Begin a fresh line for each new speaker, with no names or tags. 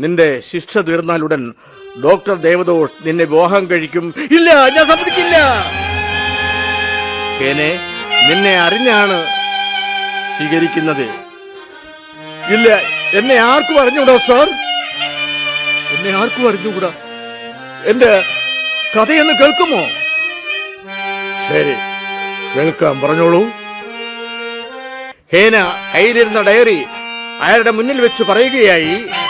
നിന്റെ ശിക്ഷ തീർന്നാലുടൻ ഡോക്ടർ ദേവദോഷ് നിന്നെ വിവാഹം കഴിക്കും. ഇല്ല, ഞാൻ സമ്മതിക്കില്ല. ഹേനെ, നിന്നെ അറിഞ്ഞാണ് സ്വീകരിക്കുന്നത്. ഇല്ല, എന്നെ ആർക്കും അറിഞ്ഞൂടാ സാർ, എന്നെ ആർക്കും അറിഞ്ഞുകൂടാ. എന്റെ കഥയെന്ന് കേൾക്കുമോ? ശരി, കേൾക്കാം, പറഞ്ഞോളൂ. ഹേന കയ്യിലിരുന്ന ഡയറി അയാളുടെ മുന്നിൽ വെച്ച് പറയുകയായി,